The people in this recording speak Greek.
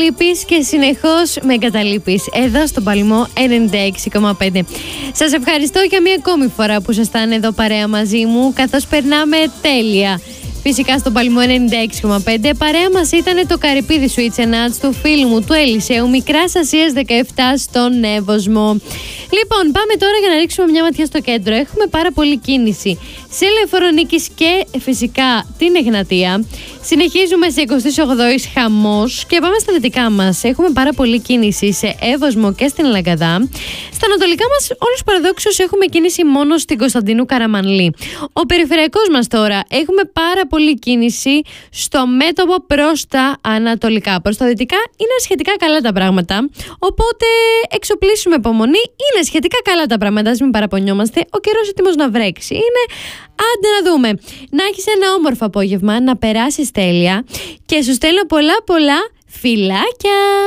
λείπεις και συνεχώς με εγκαταλείπεις. Εδώ στον Παλμό 96,5. Σας ευχαριστώ για μία ακόμη φορά που ήσασταν εδώ παρέα μαζί μου, καθώς περνάμε τέλεια. Φυσικά στον Παλμό 96,5. Παρέα μας ήταν το Καρυπίδι Sweets and Nuts του φίλου μου του Ελισέου Μικράς Ασίας 17 στον Εύωσμο. Λοιπόν, πάμε τώρα για να ρίξουμε μια ματιά στο κέντρο. Έχουμε πάρα πολλή κίνηση σε Λεωφορονίκης και φυσικά την Εγνατία. Συνεχίζουμε σε 28η χαμός και πάμε στα δυτικά μας. Έχουμε πάρα πολλή κίνηση σε Εύωσμο και στην Λαγκαδά. Στα ανατολικά μας, όλους παραδόξους, έχουμε κίνηση μόνο στην Κωνσταντινού Καραμανλή. Ο περιφερειακός μας τώρα, έχουμε πάρα πολλή κίνηση στο μέτωπο προς τα ανατολικά. Προς τα δυτικά είναι σχετικά καλά τα πράγματα. Οπότε εξοπλίσουμε υπομονή. Είναι σχετικά καλά τα πράγματα, ας μην παραπονιόμαστε. Ο καιρός έτοιμος να βρέξει. Είναι, άντε να δούμε. Να έχεις ένα όμορφο απόγευμα, να περάσεις τέλεια και σου στέλνω πολλά φιλάκια.